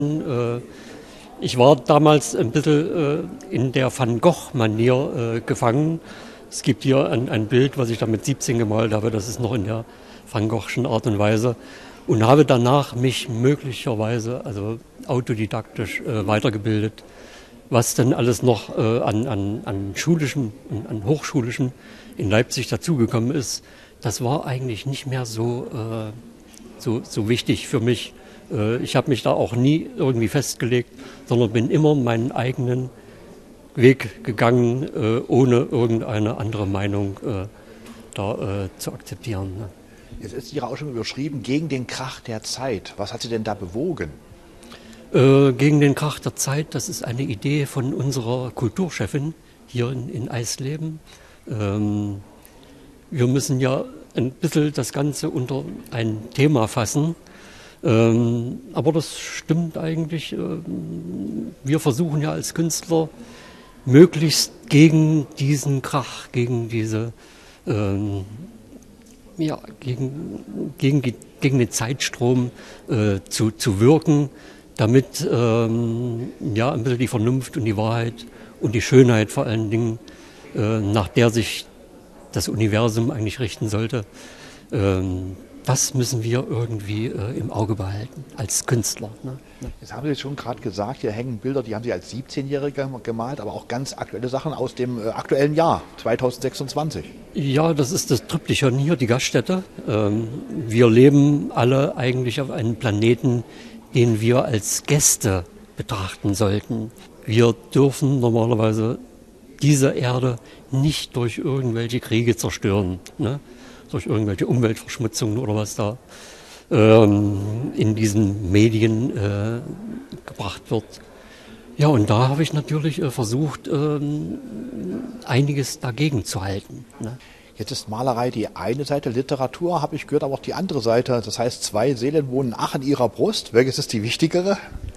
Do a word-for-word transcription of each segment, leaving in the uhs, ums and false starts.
Äh, ich war damals ein bisschen äh, in der Van Gogh-Manier äh, gefangen. Es gibt hier ein, ein Bild, was ich da mit siebzehn gemalt habe, das ist noch in der Van Goghschen Art und Weise. Und habe danach mich möglicherweise, also autodidaktisch, äh, weitergebildet. Was dann alles noch äh, an, an, an schulischem, an hochschulischem in Leipzig dazugekommen ist, das war eigentlich nicht mehr so, äh, so, so wichtig für mich. Äh, ich habe mich da auch nie irgendwie festgelegt, sondern bin immer meinen eigenen Weg gegangen, äh, ohne irgendeine andere Meinung äh, da äh, zu akzeptieren. Ne? Jetzt ist Ihre Ausstellung überschrieben, gegen den Krach der Zeit. Was hat Sie denn da bewogen? Äh, gegen den Krach der Zeit, das ist eine Idee von unserer Kulturchefin hier in, in Eisleben. Ähm, wir müssen ja ein bisschen das Ganze unter ein Thema fassen. Ähm, aber das stimmt eigentlich. Ähm, wir versuchen ja als Künstler möglichst gegen diesen Krach, gegen diese, ähm, ja, gegen, gegen, gegen den Zeitstrom äh, zu, zu wirken, damit ähm, ja, ein bisschen die Vernunft und die Wahrheit und die Schönheit vor allen Dingen, äh, nach der sich das Universum eigentlich richten sollte, ähm, das müssen wir irgendwie äh, im Auge behalten, als Künstler. Ne? Jetzt haben Sie schon gerade gesagt, hier hängen Bilder, die haben Sie als siebzehnjähriger gemalt, aber auch ganz aktuelle Sachen aus dem äh, aktuellen Jahr, zweitausendsechsundzwanzig. Ja, das ist das Triptychon hier, die Gaststätte. Ähm, wir leben alle eigentlich auf einem Planeten, den wir als Gäste betrachten sollten. Wir dürfen normalerweise diese Erde nicht durch irgendwelche Kriege zerstören, ne? Durch irgendwelche Umweltverschmutzungen oder was da ähm, in diesen Medien äh, gebracht wird. Ja, und da habe ich natürlich äh, versucht, ähm, einiges dagegen zu halten. Ne? Jetzt ist Malerei die eine Seite, Literatur habe ich gehört, aber auch die andere Seite. Das heißt, zwei Seelen wohnen ach in ihrer Brust. Welches ist die wichtigere?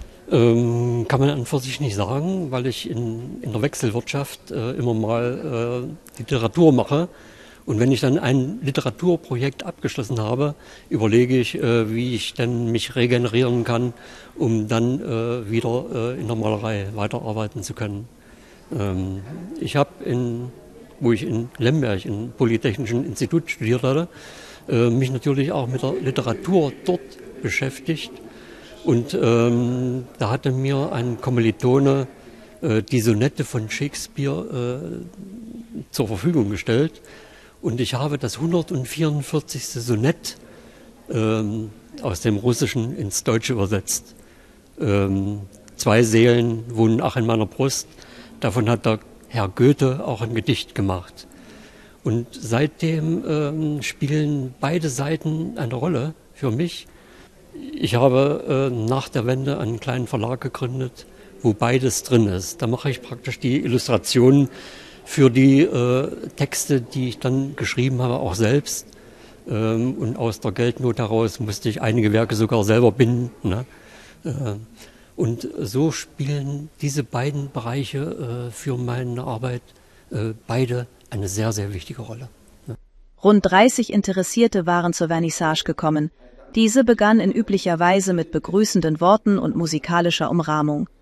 Ähm, kann man an und für sich nicht sagen, weil ich in, in der Wechselwirtschaft äh, immer mal äh, Literatur mache. Und wenn ich dann ein Literaturprojekt abgeschlossen habe, überlege ich, äh, wie ich dann mich regenerieren kann, um dann äh, wieder äh, in der Malerei weiterarbeiten zu können. Ähm, ich habe in, wo ich in Lemberg, im Polytechnischen Institut studiert hatte, äh, mich natürlich auch mit der Literatur dort beschäftigt. Und ähm, da hatte mir ein Kommilitone äh, die Sonette von Shakespeare äh, zur Verfügung gestellt. Und ich habe das hundertvierundvierzigste Sonett ähm, aus dem Russischen ins Deutsche übersetzt. Ähm, zwei Seelen wohnen ach in meiner Brust. Davon hat der Herr Goethe auch ein Gedicht gemacht. Und seitdem ähm, spielen beide Seiten eine Rolle für mich. Ich habe äh, nach der Wende einen kleinen Verlag gegründet, wo beides drin ist. Da mache ich praktisch die Illustrationen für die äh, Texte, die ich dann geschrieben habe, auch selbst. Ähm, und aus der Geldnot heraus musste ich einige Werke sogar selber binden. Ne? Äh, und so spielen diese beiden Bereiche äh, für meine Arbeit äh, beide eine sehr, sehr wichtige Rolle. Ne? Rund dreißig Interessierte waren zur Vernissage gekommen. Diese begann in üblicher Weise mit begrüßenden Worten und musikalischer Umrahmung.